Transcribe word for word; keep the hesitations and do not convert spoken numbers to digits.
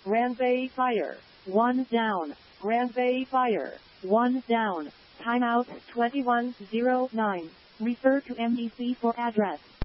Grand Bay Fire. One down. Grand Bay Fire. One down. Timeout twenty-one oh nine. Refer to M D C for address.